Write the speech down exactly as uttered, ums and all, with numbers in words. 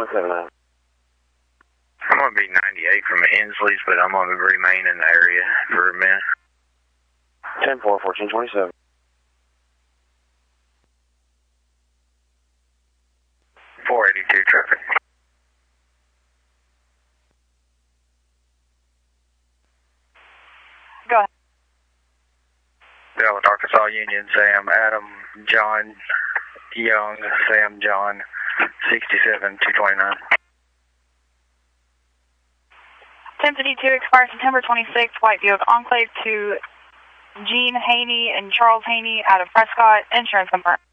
seven nine. I'm going to be ninety-eight from Inslee's, but I'm going to remain in the area for a minute. ten four, fourteen twenty-seven. four eighty-two traffic. Go ahead. Dallas, Arkansas Union, Sam, Adam, John, Young, Sam, John, sixty-seven, two twenty-nine. ten fifty-two expires September twenty-sixth, Whiteview of Enclave to Gene Haney and Charles Haney out of Prescott. Insurance confirmed.